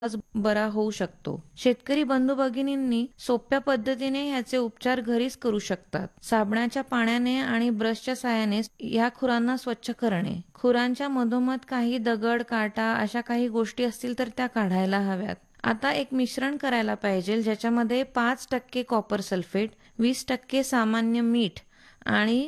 बरा होऊ शकतो. शेतकरी बंधू भगिनींनी सोप्या पद्धतीने ह्याचे उपचार घरीच करू शकतात. साबणाच्या पाण्याने आणि ब्रशच्या साहाय्याने या खुरांना स्वच्छ करणे. खुरांच्या मधोमध काही दगड, काटा अशा काही गोष्टी असतील तर त्या काढायला हव्यात. आता एक मिश्रण करायला पाहिजे ज्याच्यामध्ये 5% कॉपर सल्फेट, 20% सामान्य मीठ आणि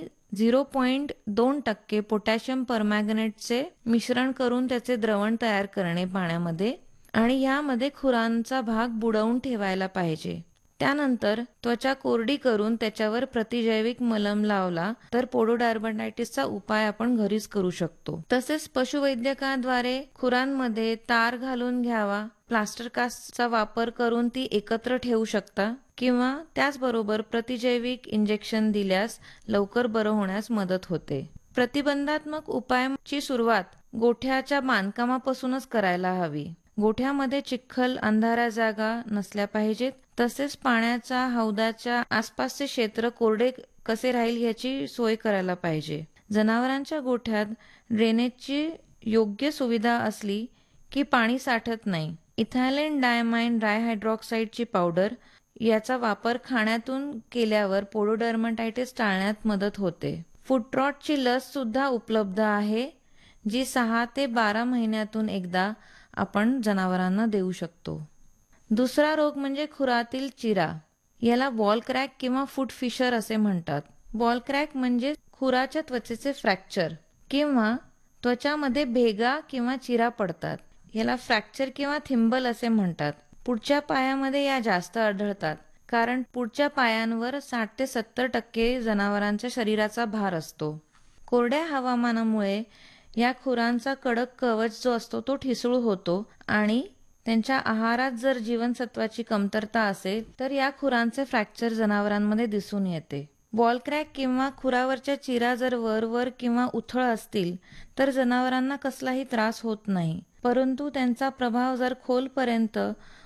0.2% पोटॅशियम परमॅंगनेटचे मिश्रण करून त्याचे द्रवण तयार करणे पाण्यामध्ये आणि यामध्ये खुरांचा भाग बुडवून ठेवायला पाहिजे. त्यानंतर त्वचा कोरडी करून त्याच्यावर प्रतिजैविक मलम लावला तर पोडोडार्माटायटिसचा उपाय आपण घरीच करू शकतो. तसेच पशुवैद्यकाद्वारे खुरांमध्ये तार घालून घ्यावा, प्लास्टर कास्टचा वापर करून ती एकत्र ठेवू शकता किंवा त्याचबरोबर प्रतिजैविक इंजेक्शन दिल्यास लवकर बरं होण्यास मदत होते. प्रतिबंधात्मक उपायाची सुरुवात गोठ्याच्या बांधकामापासूनच करायला हवी. गोठ्यामध्ये चिखल, अंधाऱ्या जागा नसल्या पाहिजेत. तसेच पाण्याच्या हौदाच्या आसपासचे क्षेत्र कोरडे कसे राहील याची सोय करायला पाहिजे. जनावरांच्या गोठ्यात ड्रेनेजची योग्य सुविधा असली की पाणी साठत नाही. इथायलिन डायमाइन डायहायड्रॉक्साईडची पावडर याचा वापर खाण्यातून केल्यावर पोडोडर्माटायटिस टाळण्यात मदत होते. फूट रॉटची लस सुद्धा उपलब्ध आहे जी 6 ते 12 महिन्यातून एकदा आपण जनावरांना देऊ शकतो. दुसरा रोग म्हणजे खुरातील चिरा. याला बॉल क्रॅक किंवा फूट फिशर असे म्हणतात. बॉल क्रॅक म्हणजे खुराच्या त्वचेचे फ्रॅक्चर किंवा त्वचामध्ये भेगा किंवा चिरा पडतात. याला फ्रॅक्चर किंवा थिंबल असे म्हणतात. पुढच्या पायामध्ये या जास्त आढळतात कारण पुढच्या पायांवर 60 ते 70% जनावरांच्या शरीराचा भार असतो. कोरड्या हवामानामुळे या खुरांचा कडक कवच जो असतो तो ठिसूळ होतो आणि त्यांच्या आहारात जर जीवनसत्वाची कमतरता असेल तर या खुरांचे फ्रॅक्चर जनावरांमध्ये दिसून येते. बॉल क्रॅक किंवा खुरावरच्या चिरा जर वर किंवा उथळ असतील तर जनावरांना कसलाही त्रास होत नाही, परंतु त्यांचा प्रभाव जर खोलपर्यंत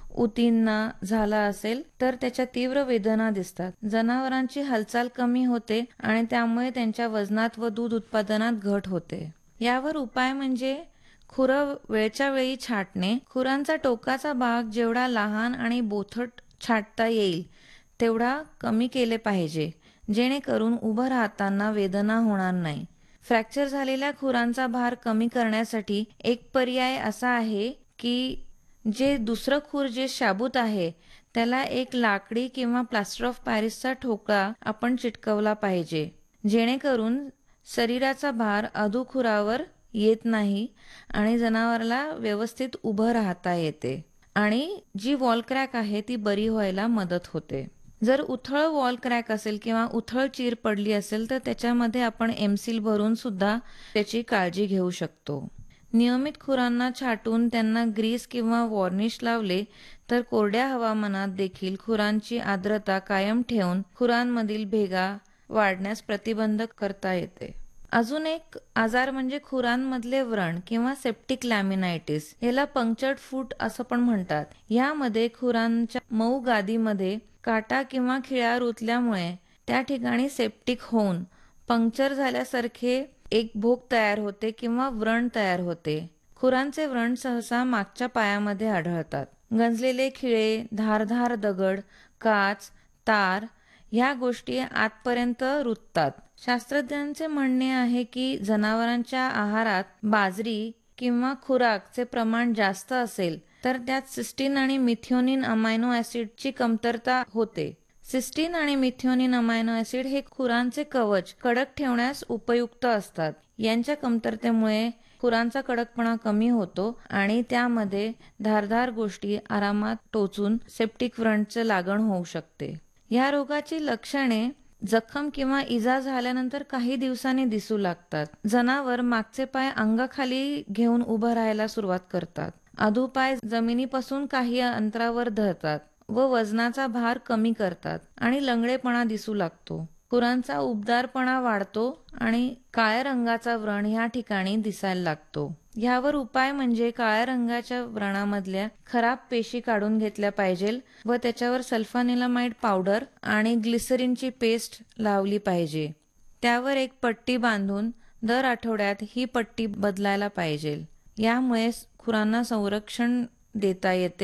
उतींना झाला असेल तर त्याच्या तीव्र वेदना दिसतात. जनावरांची हालचाल कमी होते आणि त्यामुळे त्यांच्या वजनात व दूध उत्पादनात घट होते. यावर उपाय म्हणजे खुरं वेळच्या वेळी छाटणे. खुरांचा टोकाचा भाग जेवढा लहान आणि बोथट छाटता येईल तेवढा कमी केले पाहिजे जेणेकरून उभं राहताना वेदना होणार नाही. फ्रॅक्चर झालेल्या खुरांचा भार कमी करण्यासाठी एक पर्याय असा आहे की जे दुसरं खुर जे शाबूत आहे त्याला एक लाकडी किंवा प्लास्टर ऑफ पॅरिसचा ठोकळा आपण चिटकवला पाहिजे जेणेकरून शरीराचा भार अधोखुरावर येत नाही आणि जनावराला व्यवस्थित उभं राहता येते आणि जी वॉल क्रॅक आहे ती बरी व्हायला मदत होते. जर उथळ वॉल क्रॅक असेल किंवा उथळ चीर पडली असेल तर त्याच्यामध्ये आपण एमसील भरून सुद्धा त्याची काळजी घेऊ शकतो. नियमित खुरांना छाटून त्यांना ग्रीस किंवा वॉर्निश लावले तर कोरड्या हवामानात देखील खुरांची आर्द्रता कायम ठेवून खुरांमधील भेगा वाढण्यास प्रतिबंध करता येते. अजून एक आजार म्हणजे खुरांमधले व्रण किंवा सेप्टिक लॅमिनायटिस. याला पंक्चर्ड फूट असं पण म्हणतात. यामध्ये खुरांच्या मऊ गादीमध्ये काटा किंवा खिळा रुतल्यामुळे त्या ठिकाणी सेप्टिक होऊन पंक्चर झाल्यासारखे एक भोक तयार होते किंवा व्रण तयार होते. खुरांचे व्रण सहसा मागच्या पायामध्ये आढळतात. गंजलेले खिळे, धारदार दगड, काच, तार ह्या गोष्टी आतपर्यंत रुततात. शास्त्रज्ञांचे म्हणणे आहे की जनावरांच्या आहारात बाजरी किंवा खुराकचे प्रमाण जास्त असेल तर त्यात सिस्टीन आणि मिथ्योनिन अमायनो ऍसिडची कमतरता होते. सिस्टीन आणि मिथ्योनिन अमायनो ऍसिड हे खुरांचे कवच कडक ठेवण्यास उपयुक्त असतात. यांच्या कमतरतेमुळे खुरांचा कडकपणा कमी होतो आणि त्यामध्ये धारदार गोष्टी आरामात टोचून सेप्टिक व्रणचे लागण होऊ शकते. या रोगाची लक्षणे जखम किंवा इजा झाल्यानंतर काही दिवसांनी दिसू लागतात. जनावर मागचे पाय अंगाखाली घेऊन उभं राहायला सुरुवात करतात. अधोपाय जमिनीपासून काही अंतरावर धरतात व वजनाचा भार कमी करतात आणि लंगडेपणा दिसू लागतो. खुरांचा उबदारपणा वाढतो आणि काळ्या रंगाचा व्रण ह्या ठिकाणी दिसायला लागतो. ह्यावर उपाय म्हणजे काळ्या रंगाच्या व्रणामधल्या खराब पेशी काढून घेतल्या पाहिजे व त्याच्यावर सल्फानिलमाइड पावडर आणि ग्लिसरीनची पेस्ट लावली पाहिजे. त्यावर एक पट्टी बांधून दर आठवड्यात ही पट्टी बदलायला पाहिजे. यामुळे खुरांना संरक्षण देता येते